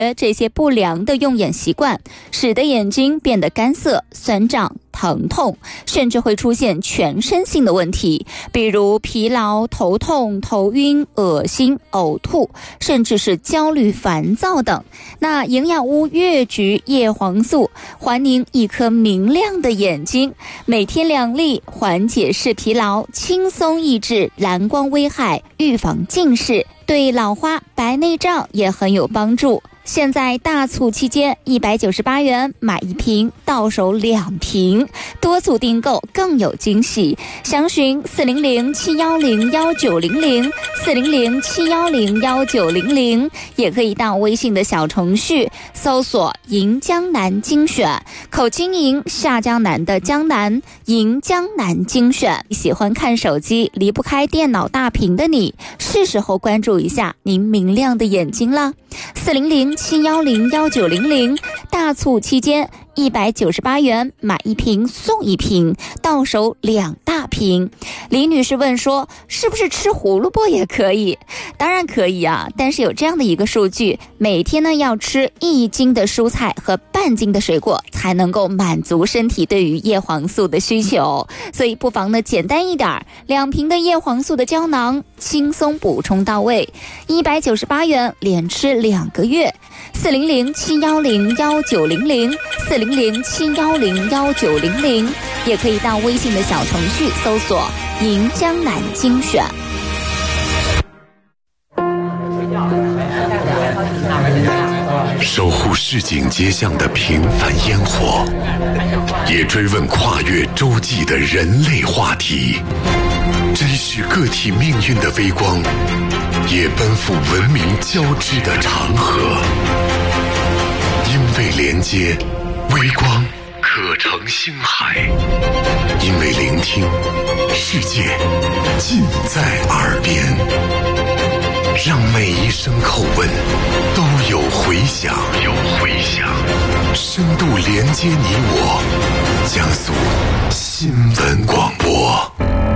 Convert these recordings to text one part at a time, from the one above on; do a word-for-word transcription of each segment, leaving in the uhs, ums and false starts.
这些不良的用眼习惯，使得眼睛变得干涩、酸胀、疼痛，甚至会出现全身性的问题，比如疲劳、头痛、头晕、恶心、呕吐，甚至是焦虑、烦躁等。那营养屋越橘叶黄素还您一颗明亮的眼睛，每天两粒，缓解视疲劳，轻松抑制蓝光危害，预防近视，对老花白内障也很有帮助。现在大促期间一百九十八元买一瓶，到手两瓶，多组订购更有惊喜。详询四零零七幺零幺九零零 四零零七幺零幺九零零，也可以到微信的小程序搜索银江南精选，口金银下江南的江南，银江南精选。喜欢看手机离不开电脑大屏的你，是时候关注一下您明亮的眼睛了。四零零七幺零幺九零零，大促期间一百九十八元买一瓶送一瓶，到手两大瓶。李女士问说，是不是吃胡萝卜也可以？当然可以啊，但是有这样的一个数据，每天呢要吃一斤的蔬菜和半斤的水果，才能够满足身体对于叶黄素的需求。所以不妨呢简单一点，两瓶的叶黄素的胶囊，轻松补充到位，一百九十八元连吃两个月。四零零七幺零幺九零零 四零零七幺零幺九零零，也可以到微信的小程序搜索银江南精选。 守护市井街巷的平凡烟火，也追问跨越洲际的人类话题，珍视个体命运的微光，也奔赴文明交织的长河。因为连接，微光可成星海；因为聆听，世界尽在耳边。让每一声口吻都有回响，有回响，深度连接你我，江苏新闻广播。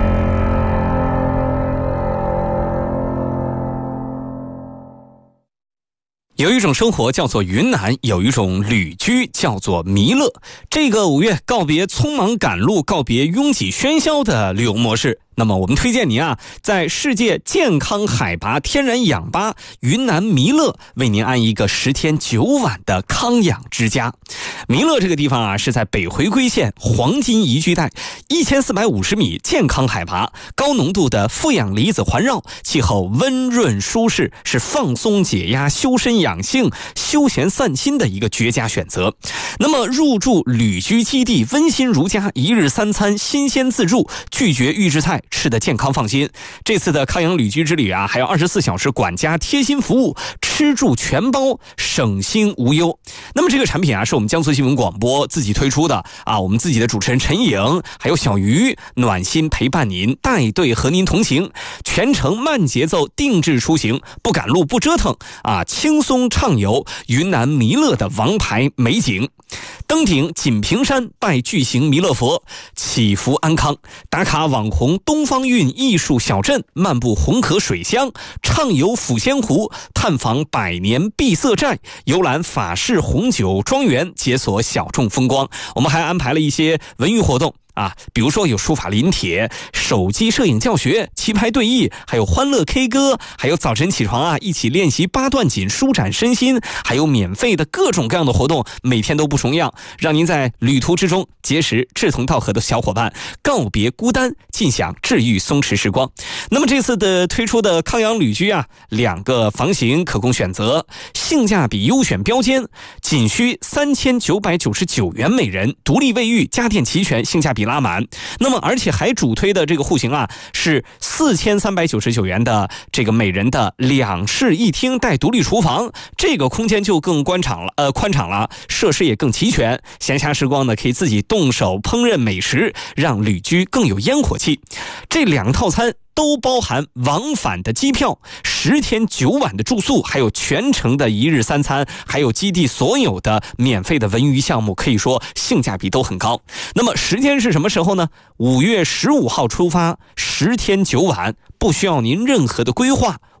有一种生活叫做云南，有一种旅居叫做弥勒。这个五月告别匆忙赶路，告别拥挤喧嚣的旅游模式。那么我们推荐您啊，在世界健康海拔天然氧吧云南弥勒为您安一个十天九晚的康养之家。弥勒这个地方啊，是在北回归线黄金宜居带，一千四百五十米健康海拔，高浓度的负氧离子环绕，气候温润舒适，是放松解压、修身养性、休闲散心的一个绝佳选择。那么入住旅居基地，温馨如家，一日三餐新鲜自助，拒绝预制菜，吃得健康放心。这次的康养旅居之旅啊，还有二十四小时管家贴心服务，吃住全包，省心无忧。那么这个产品啊，是我们江苏新闻广播自己推出的啊，我们自己的主持人陈颖还有小鱼暖心陪伴您，带队和您同行，全程慢节奏定制出行，不赶路不折腾啊，轻松畅游云南弥勒的王牌美景。登顶锦屏山，拜巨型弥勒佛，祈福安康，打卡网红东方韵艺术小镇，漫步红河水乡，畅游抚仙湖，探访百年碧色寨，游览法式红酒庄园，解锁小众风光。我们还安排了一些文娱活动啊，比如说有书法临帖、手机摄影教学、棋牌对弈，还有欢乐 K 歌，还有早晨起床啊一起练习八段锦舒展身心，还有免费的各种各样的活动，每天都不重样，让您在旅途之中结识志同道合的小伙伴，告别孤单，尽享治愈松弛时光。那么这次的推出的康养旅居啊，两个房型可供选择，性价比优选标间，仅需三千九百九十九元每人，独立卫浴，家电齐全，性价比拉满。那么而且还主推的这个户型啊，是四千三百九十九元的这个每人的两室一厅带独立厨房，这个空间就更宽敞了，呃宽敞了，设施也更齐全。闲暇时光呢，可以自己动手烹饪美食，让旅居更有烟火气。这两个套餐都包含往返的机票、十天九晚的住宿，还有全程的一日三餐，还有基地所有的免费的文娱项目，可以说性价比都很高。那么时间是什么时候呢？五月十五号出发，十天九晚，不需要您任何的规划，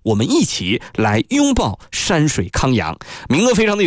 我们一起来拥抱山水康阳。名额非常的